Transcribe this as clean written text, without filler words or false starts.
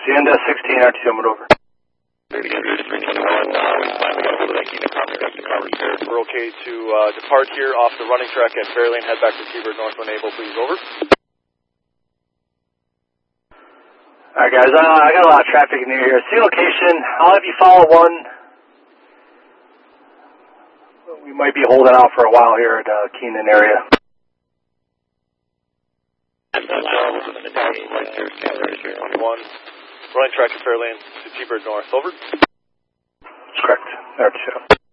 Sienna 16, R2, I'm over. We're okay to depart here off the running track at Fairlane, head back to Seabird North when able, please, over. Alright guys, I got a lot of traffic in the area here. See location, I'll have you follow one. We might be holding out for a while here at Keenan area. Running track at Fairlane to Seabird North, over. That's correct, R2.